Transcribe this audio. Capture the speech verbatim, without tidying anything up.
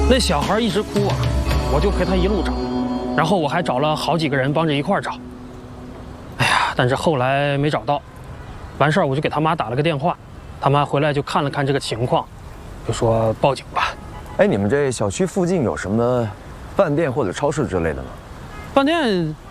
那小孩一直哭啊，我就陪他一路找，然后我还找了好几个人帮着一块儿找。哎呀，但是后来没找到，完事儿我就给他妈打了个电话，他妈回来就看了看这个情况，就说报警吧。 哎，你们这小区附近有什么饭店或者超市之类的吗？ 饭店